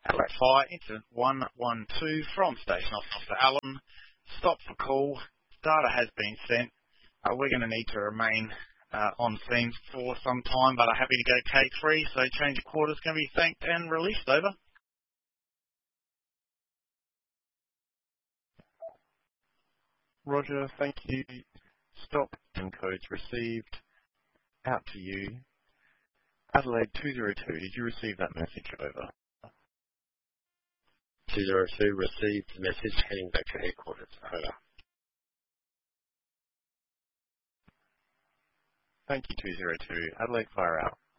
Adelaide Fire, incident 112 from Station Officer Allen. Stop for call. Data has been sent. We're going to need to remain on scene for some time, but are happy to go K3, so change of quarters can be thanked and released. Over. Roger, thank you. Stop and codes received. Out to you. Adelaide 202, did you receive that message? Over. 202 received the message, heading back to headquarters. Over. Thank you, 202. Adelaide Fire out.